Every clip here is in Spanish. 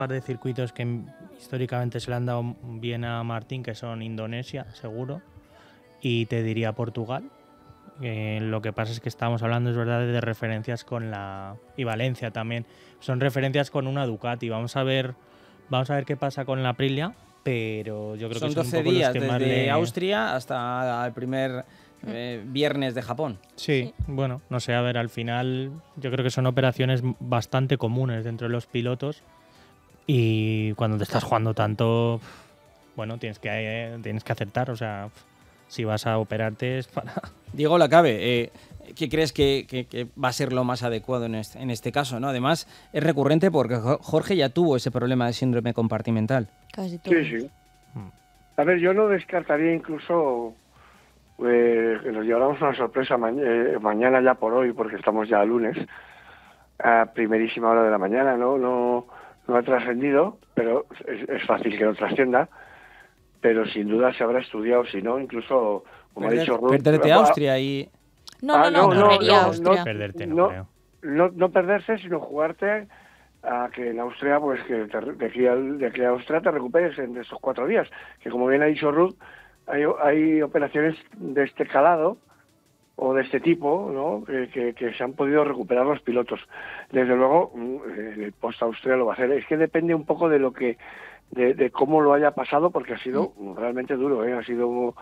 par de circuitos que históricamente se le han dado bien a Martín, que son Indonesia, seguro, y te diría Portugal. Lo que pasa es que estamos hablando, es verdad, de referencias con y Valencia también. Son referencias con una Ducati. Vamos a ver qué pasa con la Aprilia, pero yo creo son que son 12 un poco días los que desde Austria hasta el primer viernes de Japón. Sí, bueno, no sé, a ver, al final yo creo que son operaciones bastante comunes dentro de los pilotos y cuando te estás jugando tanto, bueno, tienes que aceptar, o sea, si vas a operarte es para... Diego Lacabe, ¿qué crees que va a ser lo más adecuado en este caso, ¿no? Además, es recurrente porque Jorge ya tuvo ese problema de síndrome compartimental. Casi todo. Sí. A ver, yo no descartaría incluso que nos lleváramos una sorpresa mañana ya por hoy, porque estamos ya lunes, a primerísima hora de la mañana, no ha trascendido, pero es fácil que no trascienda, pero sin duda se habrá estudiado, si no, incluso, como ha dicho Ruth... Perderte Austria y... No, Austria. Perderte, no creo. No perderse, sino jugarte a que en Austria, pues que de aquí a Austria te recuperes en esos 4 días, que como bien ha dicho Ruth, hay operaciones de este calado o de este tipo, ¿no? que se han podido recuperar los pilotos. Desde luego, el post-Austria lo va a hacer. Es que depende un poco de lo que de cómo lo haya pasado, porque ha sido realmente duro, ¿eh? Ha sido un...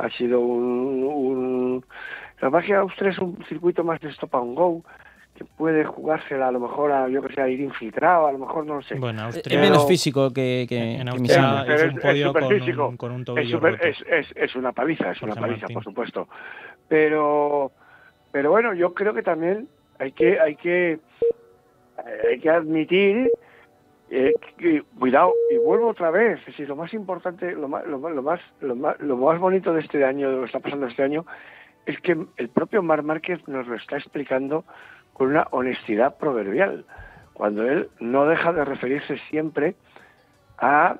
La verdad que Austria es un circuito más de stop and go, que puede jugársela a lo mejor a, yo que sé, a ir infiltrado, a lo mejor no sé. Bueno, Austria, es menos físico que en Austria es un podio con un tobillo roto. Es una paliza, por supuesto. Pero bueno, yo creo que también hay que admitir cuidado, y vuelvo otra vez, es decir, lo más importante, lo más bonito de este año, de lo que está pasando este año, es que el propio Marc Márquez nos lo está explicando con una honestidad proverbial, cuando él no deja de referirse siempre a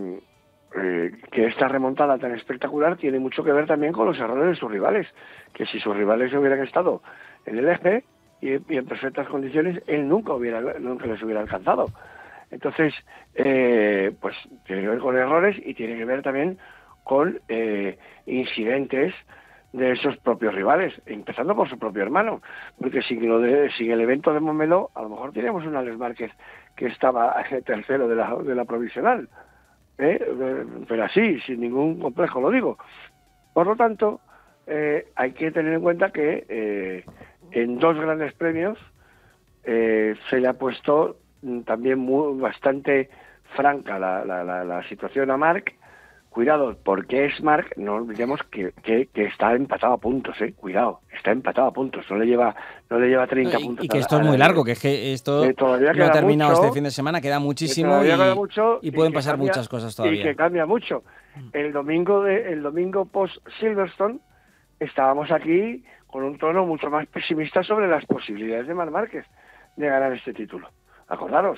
que esta remontada tan espectacular tiene mucho que ver también con los errores de sus rivales, que si sus rivales hubieran estado en el eje y en perfectas condiciones, él nunca les hubiera alcanzado. Entonces, pues tiene que ver con errores y tiene que ver también con incidentes de esos propios rivales, empezando por su propio hermano, porque sin el evento de Montmeló, a lo mejor teníamos un Alex Márquez que estaba tercero de la provisional, pero así, sin ningún complejo, lo digo. Por lo tanto, hay que tener en cuenta que en 2 grandes premios se le ha puesto también bastante franca la situación a Marc. Cuidado, porque es Marc, no olvidemos que está empatado a puntos, cuidado, está empatado a puntos, no le lleva 30 puntos. Y que esto es muy largo, que esto no ha terminado este fin de semana, queda muchísimo y pueden pasar muchas cosas todavía. Y que cambia mucho. El domingo post Silverstone estábamos aquí con un tono mucho más pesimista sobre las posibilidades de Marc Márquez de ganar este título. Acordaros,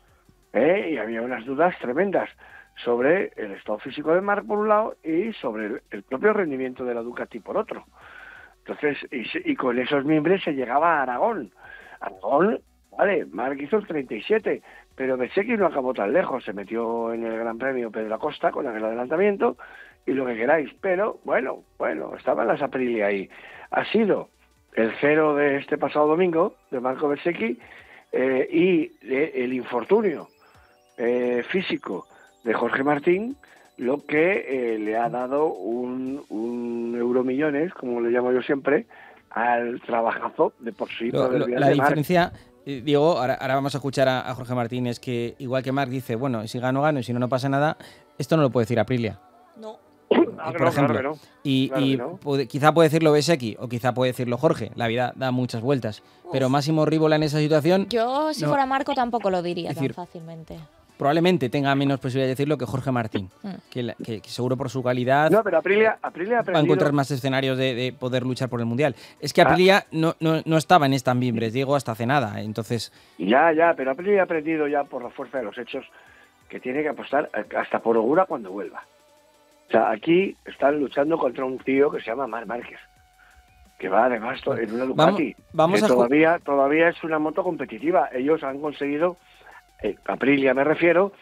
y había unas dudas tremendas sobre el estado físico de Marc por un lado y sobre el propio rendimiento de la Ducati por otro. Entonces, y con esos miembros se llegaba a Aragón. Vale, Marc hizo el 37, pero Bezzecchi no acabó tan lejos, se metió en el Gran Premio Pedro Acosta con aquel adelantamiento y lo que queráis, pero bueno, estaban las Aprilia ahí. Ha sido el 0 de este pasado domingo de Marco Bezzecchi y el infortunio físico de Jorge Martín lo que le ha dado un euromillones, como le llamo yo siempre, al trabajazo de por sí. La diferencia, Diego, ahora vamos a escuchar a Jorge Martín, es que igual que Marc dice, bueno, si gano, y si no pasa nada, esto no lo puede decir Aprilia. No. Por ejemplo, quizá puede decirlo Bezzecchi o quizá puede decirlo Jorge. La vida da muchas vueltas. Pero Máximo Rivola en esa situación... Yo, si fuera Marco, tampoco lo diría tan fácilmente. Probablemente tenga menos posibilidad de decirlo que Jorge Martín, que seguro por su calidad no, pero Aprilia va a encontrar más escenarios de poder luchar por el Mundial. Es que Aprilia no estaba en esta miembros, Diego, hasta hace nada. Entonces... Ya, pero Aprilia ha aprendido ya por la fuerza de los hechos que tiene que apostar hasta por Ogura cuando vuelva. O sea, aquí están luchando contra un tío que se llama Marc Márquez, que va además en una Ducati. Vamos que todavía es una moto competitiva. Ellos han conseguido Aprilia me refiero,